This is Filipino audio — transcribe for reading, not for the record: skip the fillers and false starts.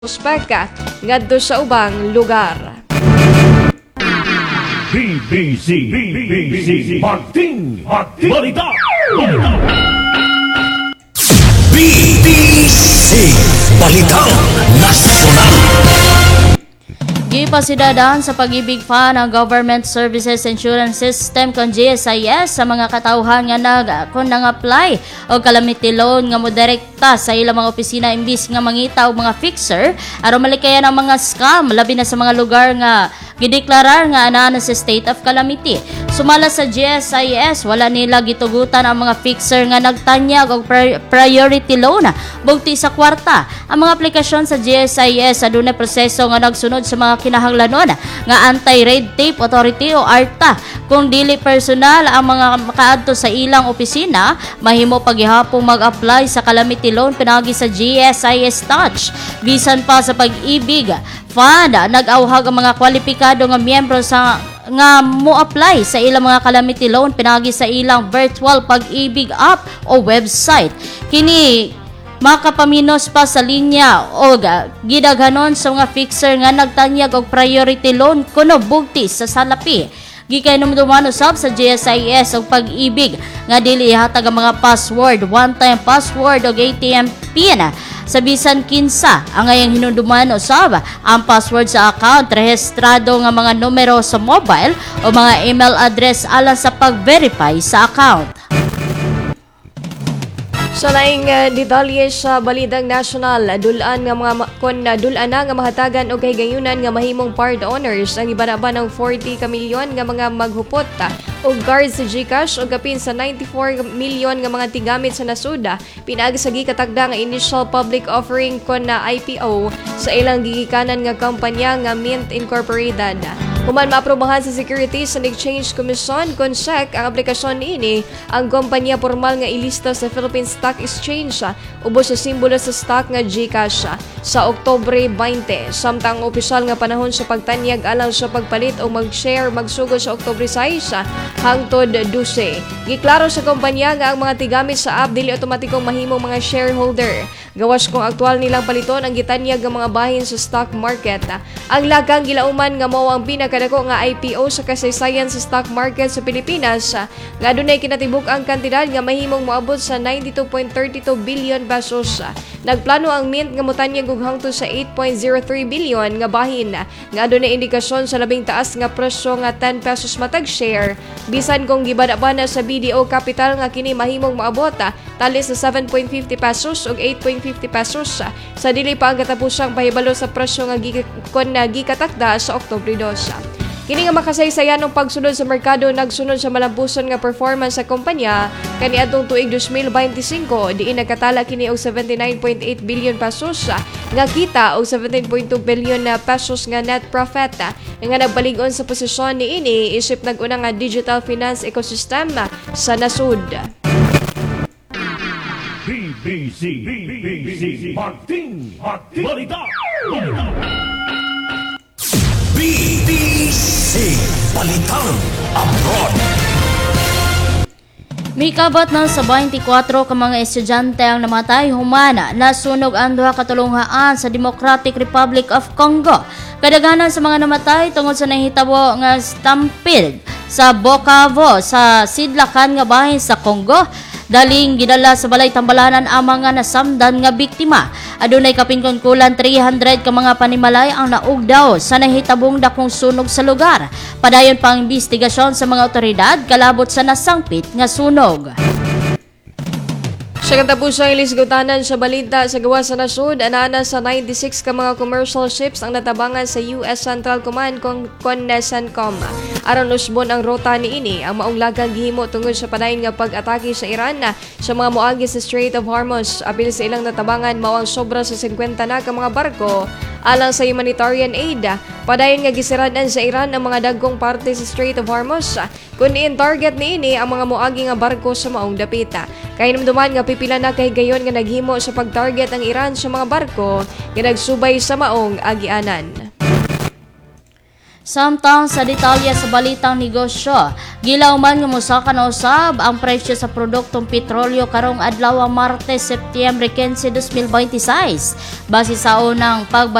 Suspeka ngadto sa ubang lugar. BBC Martin Balita. BBC Balitang Nasional. Gipasidadaan sa pag-ibig pa ng Government Services Insurance System kon GSIS sa mga katauhan nga nang-apply o calamity loan nga moderekta sa ilang mga opisina imbis nga mangita og mga fixer aron malikayan ang mga scam labi na sa mga lugar nga gideklarar nga ana sa state of calamity. Sumala sa GSIS, wala nila gitugutan ang mga fixer nga nagtanyag og priority loan bugti sa kwarta. Ang mga aplikasyon sa GSIS adunay proseso nga nagsunod sa mga kinahanglanon nga Anti-Red Tape Authority o ARTA. Kung dili personal ang mga makaadto sa ilang opisina, mahimo paghihapong mag-apply sa calamity loan pinagi sa GSIS Touch. Bisan pa sa pag-ibig fund, nag-awhag ang mga kwalipikado nga miyembro sa nga mo-apply sa ilang mga calamity loan pinagi sa ilang virtual pag-ibig app o website. Kini makapaminos pa sa linya o gidaghanon sa mga fixer nga nagtanyag og priority loan kuno bugti sa salapi. Gikay numduman usab sa GSIS og pag-ibig nga dili ihatag ang mga password, one-time password o ATM PIN sa bisan kinsa ang ngayang hinunduman usab ang password sa account, rehistrado nga mga numero sa mobile o mga email address alang sa pag-verify sa account. Sa laing detalye sa Balitang Nasional, dulaan na nga mahatagan og kahigayunan nga mahimong part owners ang ibanaba ng 40 ka milyon nga mga maghupot og guard sa GCash og kapin sa 94 milyon nga mga tigamit sa nasuda pinaagi sa gikatagda nga initial public offering kon na IPO sa ilang gigikanan nga kompanya nga Mint Incorporated. Human maaprobahan sa Securities and Exchange Commission kon SEC ang aplikasyon niini, ang kompanya formal nga ilista sa Philippine Stock Exchange ubos sa simbolo sa stock nga GCash sa Oktubre 20, samtang opisyal nga panahon sa pagtanyag alang sa pagpalit o mag-share magsugod sa Oktubre 6 hangtod 12. Giklaro sa kompanya nga ang mga tigamit sa app dili otomatikong mahimong mga shareholder. Gawas kung aktual nilang paliton ang gitanyag nga mga bahin sa stock market. Ang lagang gilauman nga mao ang pinakadako nga IPO sa kasaysayan sa stock market sa Pilipinas nga adunay kinatibuk ang kantidad nga mahimong moabot sa 92.32 billion pesos. Nagplano ang Mint nga motanyag og hangtod sa 8.03 billion nga bahin nga adunay indikasyon sa labing taas nga presyo nga 10 pesos matag share bisan kung gibada-ba na sa BDO Capital nga kini mahimong moabot tali sa 7.50 pesos ug 8.50 pesos sa dili pa ang katapusang pahibalo sa presyo nga gikatakda sa Oktubre 2. Kini nga makasaysayan ng pagsunod sa merkado nagsunod sa malampuson nga performance sa kompanya kaniadtong tuig 2025 diin nagkatala kini og 79.8 billion pesos nga kita og 17.2 billion na pesos nga net profit nga nagbalig-on sa posisyon niini isip nag-una nga digital finance ecosystem sa nasud. BBC Martin Balita. BBC Balitang Abroad. May kabat na sa 24 ka mga estudyante ang namatay humana nasunog ang duha ka tulunghaan sa Democratic Republic of Congo. Kadaghanan sa mga namatay tungod sa nahitabo nga stampede sa Bukavu sa sidlakan nga bahin sa Congo. Daling gidala sa balay tambalanan ang mga nasamdan nga biktima. Adunay kapin kulan 300 ka mga panimalay ang naugdaw sa nahitabong dakong sunog sa lugar. Padayon pa ang investigasyon sa mga otoridad kalabot sa nasangpit nga sunog. Sa katapusang ilisgutanan sa balita sa gawa sa nasud, anana sa 96 ka mga commercial ships ang natabangan sa US Central Command kon CENTCOM. Aron usbon ang rota niini, ang maong lagang gihimo tungod sa padayon nga pag-atake sa Iran sa mga moagi sa Strait of Hormuz. Apil sa ilang natabangan mao ang sobra sa 50 na ka mga barko alang sa humanitarian aid. Padayon nga gisiradan sa Iran ang mga dagkong parte sa Strait of Hormuz. Kun in target niini ang mga moagi nga barko sa maong dapita. Kay namduman nga pipila na kay gayon nga naghimo sa pag-target ang Iran sa mga barko nga nagsubay sa maong agianan. Samtang sa detalye sa balitang negosyo, gilaw man nga mosaka na usab ang presyo sa produktong petrolyo karong adlaw Martes, Setyembre 15, 2026. Base sa unang